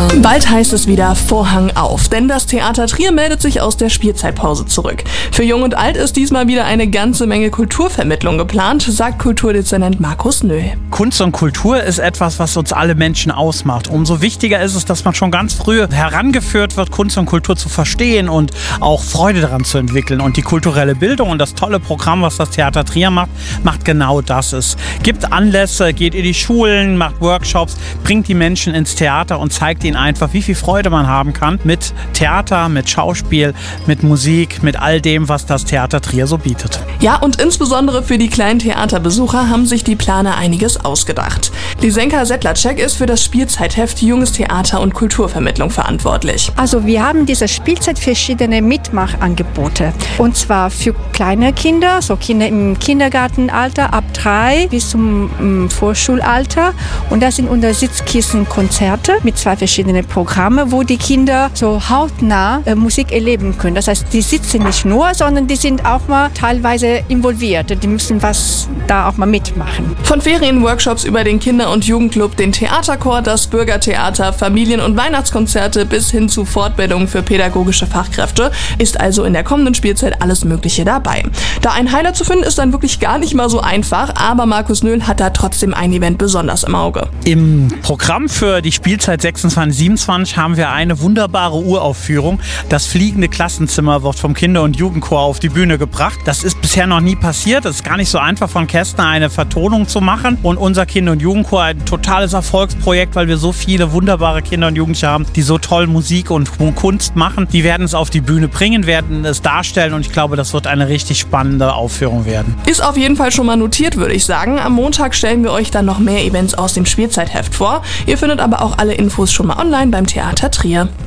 Bald heißt es wieder Vorhang auf, denn das Theater Trier meldet sich aus der Spielzeitpause zurück. Für Jung und Alt ist diesmal wieder eine ganze Menge Kulturvermittlung geplant, sagt Kulturdezernent Markus Nöhl. Kunst und Kultur ist etwas, was uns alle Menschen ausmacht. Umso wichtiger ist es, dass man schon ganz früh herangeführt wird, Kunst und Kultur zu verstehen und auch Freude daran zu entwickeln. Und die kulturelle Bildung und das tolle Programm, was das Theater Trier macht genau das. Es gibt Anlässe, geht in die Schulen, macht Workshops, bringt die Menschen ins Theater und zeigt ihnen einfach, wie viel Freude man haben kann mit Theater, mit Schauspiel, mit Musik, mit all dem, was das Theater Trier so bietet. Ja, und insbesondere für die kleinen Theaterbesucher haben sich die Planer einiges ausgedacht. Lisenka Sedlacek ist für das Spielzeitheft Junges Theater und Kulturvermittlung verantwortlich. Also wir haben diese Spielzeit verschiedene Mitmachangebote. Und zwar für kleine Kinder, so Kinder im Kindergartenalter ab 3 bis zum Vorschulalter. Und das sind unter Sitzkissenkonzerte mit 2 verschiedenen Programmen, wo die Kinder so hautnah Musik erleben können. Das heißt, die sitzen nicht nur, sondern die sind auch mal teilweise involviert. Die müssen was da auch mal mitmachen. Von Ferienworkshops über den Kinder- und Jugendclub, den Theaterchor, das Bürgertheater, Familien- und Weihnachtskonzerte bis hin zu Fortbildungen für pädagogische Fachkräfte ist also in der kommenden Spielzeit alles Mögliche dabei. Da ein Highlight zu finden ist dann wirklich gar nicht mal so einfach, aber Markus Nöhl hat da trotzdem ein Event besonders im Auge. Im Programm für die Spielzeit 26/27 haben wir eine wunderbare Uraufführung. Das fliegende Klassenzimmer wird vom Kinder- und Jugendchor auf die Bühne gebracht. Das ist bisher noch nie passiert. Es ist gar nicht so einfach von Kästner eine Vertonung zu machen. Und unser Kinder- und Jugendchor ein totales Erfolgsprojekt, weil wir so viele wunderbare Kinder und Jugendliche haben, die so toll Musik und Kunst machen. Die werden es auf die Bühne bringen, werden es darstellen und ich glaube, das wird eine richtig spannende Aufführung werden. Ist auf jeden Fall schon mal notiert, würde ich sagen. Am Montag stellen wir euch dann noch mehr Events aus dem Spielzeitheft vor. Ihr findet aber auch alle Infos schon mal online beim Theater Trier.